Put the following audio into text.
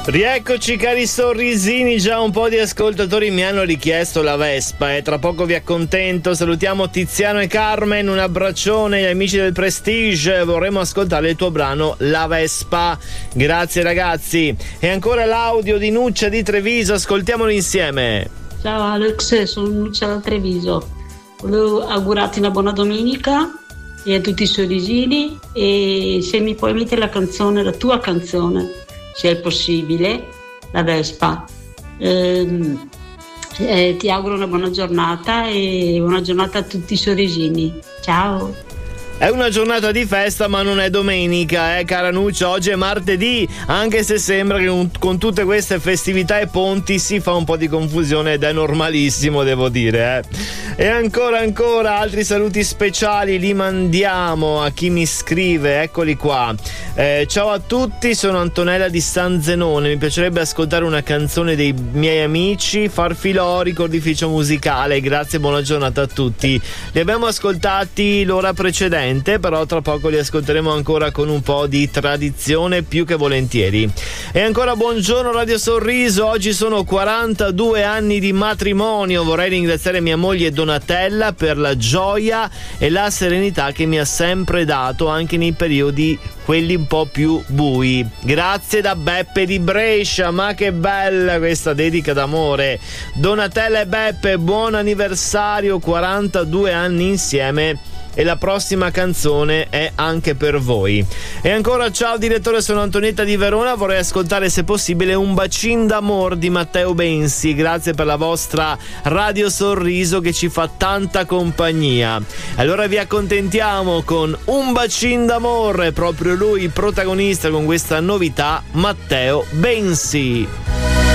Rieccoci cari sorrisini, già un po' di ascoltatori mi hanno richiesto la Vespa e tra poco vi accontento. Salutiamo Tiziano e Carmen, un abbraccione agli amici del Prestige, vorremmo ascoltare il tuo brano La Vespa. Grazie ragazzi. E ancora l'audio di Nuccia di Treviso, ascoltiamolo insieme. Ciao Alex, sono Nuccia da Treviso, volevo augurarti una buona domenica e a tutti i sorrisini, e se mi puoi mettere la canzone, la tua canzone, se è possibile, La Vespa. Ti auguro una buona giornata e buona giornata a tutti i sorrisini. Ciao. È una giornata di festa ma non è domenica, cara Nuccia, oggi è martedì, anche se sembra che con tutte queste festività e ponti si fa un po' di confusione ed è normalissimo, devo dire. E ancora altri saluti speciali li mandiamo a chi mi scrive, eccoli qua. Ciao a tutti, sono Antonella di San Zenone, mi piacerebbe ascoltare una canzone dei miei amici Farfilò, Ricordificio musicale, grazie, buona giornata a tutti. Li abbiamo ascoltati l'ora precedente, però tra poco li ascolteremo ancora con un po' di tradizione, più che volentieri. E ancora buongiorno Radio Sorriso, oggi sono 42 anni di matrimonio, vorrei ringraziare mia moglie Donatella per la gioia e la serenità che mi ha sempre dato anche nei periodi quelli un po' più bui. Grazie da Beppe di Brescia, ma che bella questa dedica d'amore. Donatella e Beppe, buon anniversario, 42 anni insieme. E la prossima canzone è anche per voi. E ancora ciao direttore, sono Antonietta di Verona, vorrei ascoltare se possibile Un bacin d'amor di Matteo Bensi, grazie per la vostra Radio Sorriso che ci fa tanta compagnia. Allora vi accontentiamo con Un bacin d'amor, è proprio lui il protagonista con questa novità, Matteo Bensi.